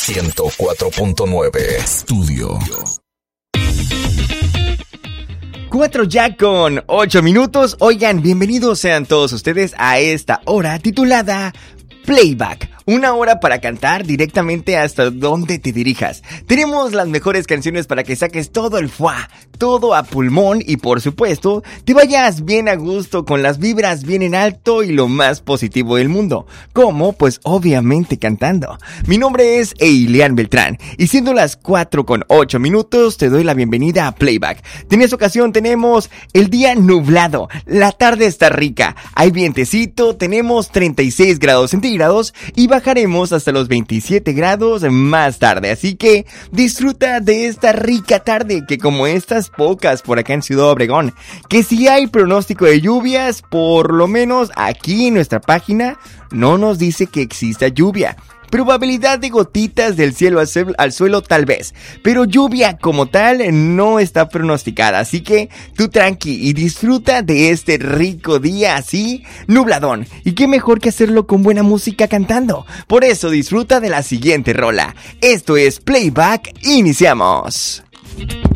104.9 Estudio. 4 ya con 8 minutos. Oigan, bienvenidos sean todos ustedes a esta hora titulada Playback. Una hora para cantar directamente hasta donde te dirijas. Tenemos las mejores canciones para que saques todo el fuá, todo a pulmón y por supuesto te vayas bien a gusto con las vibras bien en alto y lo más positivo del mundo. ¿Cómo? Pues obviamente cantando. Mi nombre es Eilian Beltrán y siendo las 4 con 8 minutos te doy la bienvenida a Playback. En esta ocasión tenemos el día nublado, la tarde está rica, hay vientecito, tenemos 36 grados centígrados y bajaremos hasta los 27 grados más tarde, así que disfruta de esta rica tarde que como estas pocas por acá en Ciudad Obregón, que si hay pronóstico de lluvias, por lo menos aquí en nuestra página no nos dice que exista lluvia. Probabilidad de gotitas del cielo al suelo tal vez, pero lluvia como tal no está pronosticada, así que tú tranqui y disfruta de este rico día así, nubladón, y qué mejor que hacerlo con buena música cantando. Por eso disfruta de la siguiente rola. Esto es Playback, iniciamos.